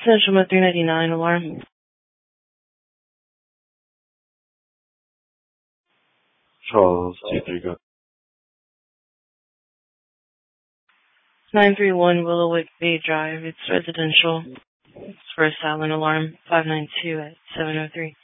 Central Mode 399 alarm. Charles, T3 go. 931 Willowwick Bay Drive. It's residential. It's for a silent alarm. 592 at 703.